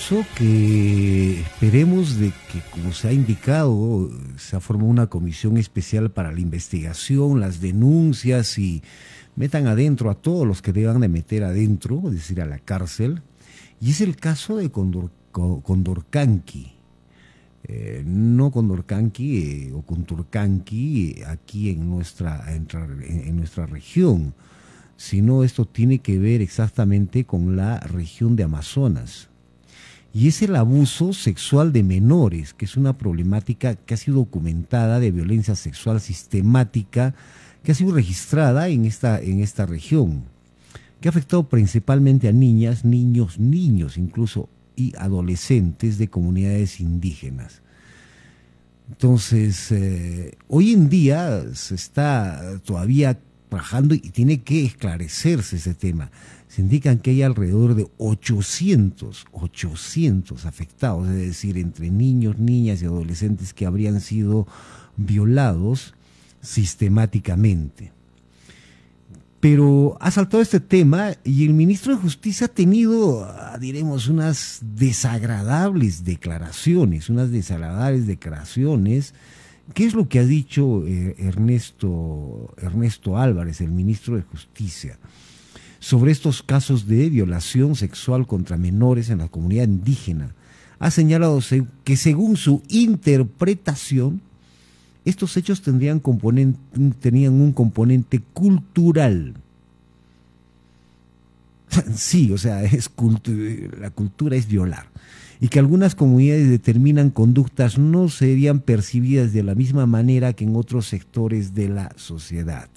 caso que esperemos de que, como se ha indicado, se ha formado una comisión especial para la investigación, las denuncias y metan adentro a todos los que deban de meter adentro, es decir, a la cárcel. Y es el caso de Condorcanqui. No Condorcanqui o Conturcanqui aquí en nuestra región, sino esto tiene que ver exactamente con la región de Amazonas. Y es el abuso sexual de menores, que es una problemática que ha sido documentada de violencia sexual sistemática, que ha sido registrada en esta región, que ha afectado principalmente a niñas, niños incluso, y adolescentes de comunidades indígenas. Entonces, hoy en día se está todavía trabajando y tiene que esclarecerse ese tema. Se indican que hay alrededor de 800 afectados, es decir, entre niños, niñas y adolescentes que habrían sido violados sistemáticamente. Pero ha saltado este tema y el ministro de Justicia ha tenido, diremos, unas desagradables declaraciones. ¿Qué es lo que ha dicho Ernesto Álvarez, el ministro de Justicia, sobre estos casos de violación sexual contra menores en la comunidad indígena? Ha señalado que según su interpretación, estos hechos tenían un componente cultural. Sí, o sea, la cultura es violar. Y que algunas comunidades determinan conductas no serían percibidas de la misma manera que en otros sectores de la sociedad.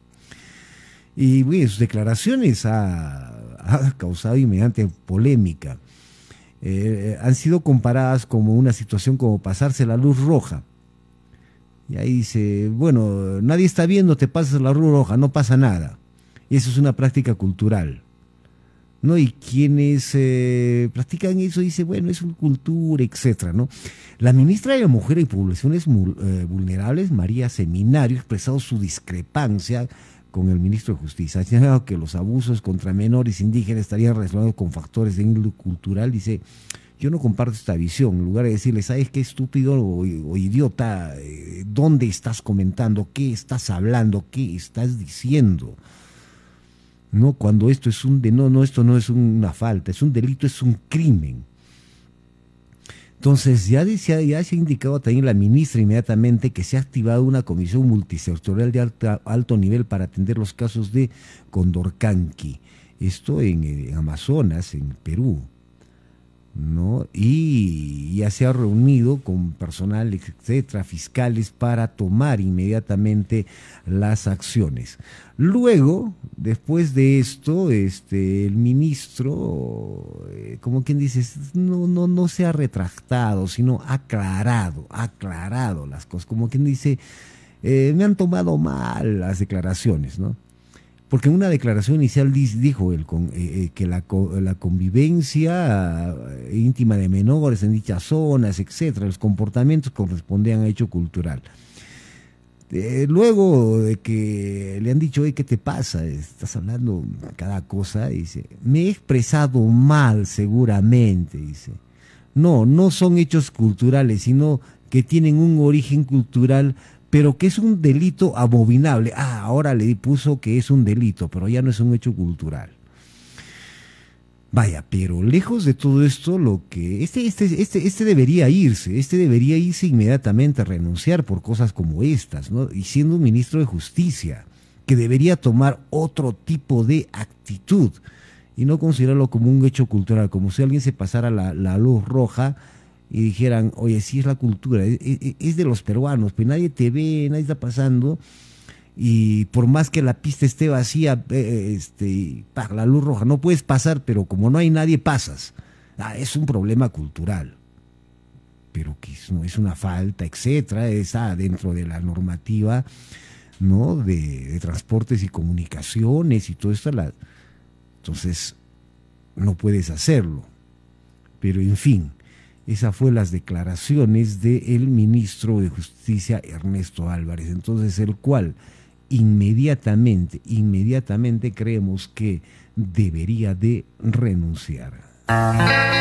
Y bueno, sus declaraciones ha causado inmediata polémica. Han sido comparadas como una situación como pasarse la luz roja. Y ahí dice, bueno, nadie está viendo, te pasas la luz roja, no pasa nada. Y eso es una práctica cultural, ¿no? Y quienes practican eso dice, bueno, es una cultura, etcétera, ¿no? La ministra de la Mujer y Poblaciones Vulnerables, María Seminario, ha expresado su discrepancia con el ministro de Justicia. Ha señalado que los abusos contra menores indígenas estarían relacionados con factores de índole cultural. Dice, yo no comparto esta visión. En lugar de decirle, ¿sabes qué estúpido o idiota? ¿Dónde estás comentando? ¿Qué estás hablando? ¿Qué estás diciendo? No, cuando esto es esto no es una falta, es un delito, es un crimen. Entonces ya se ha indicado también la ministra inmediatamente que se ha activado una comisión multisectorial de alto nivel para atender los casos de Condorcanqui. Esto en Amazonas, en Perú, ¿no? Y ya se ha reunido con personal, etcétera, fiscales, para tomar inmediatamente las acciones. Luego, después de esto, el ministro, como quien dice, no se ha retractado, sino ha aclarado las cosas. Como quien dice, me han tomado mal las declaraciones, ¿no? Porque en una declaración inicial dijo él que la convivencia íntima de menores en dichas zonas, etcétera, los comportamientos correspondían a hecho cultural. Luego de que le han dicho, ¿qué te pasa? Estás hablando cada cosa, dice, me he expresado mal seguramente, dice. No son hechos culturales, sino que tienen un origen cultural, pero que es un delito abominable. Ahora le puso que es un delito, pero ya no es un hecho cultural. Vaya, pero lejos de todo esto, lo que debería irse inmediatamente a renunciar por cosas como estas, ¿no? Y siendo un ministro de Justicia, que debería tomar otro tipo de actitud y no considerarlo como un hecho cultural, como si alguien se pasara la luz roja y dijeran, oye, sí es la cultura, es de los peruanos, pues nadie te ve, nadie está pasando, y por más que la pista esté vacía, la luz roja, no puedes pasar, pero como no hay nadie, pasas. Es un problema cultural, pero que no es una falta, etcétera, está dentro de la normativa, ¿no?, de transportes y comunicaciones y todo esto, entonces no puedes hacerlo. Pero en fin, esas fueron las declaraciones del ministro de Justicia, Ernesto Álvarez. Entonces, el cual inmediatamente creemos que debería de renunciar.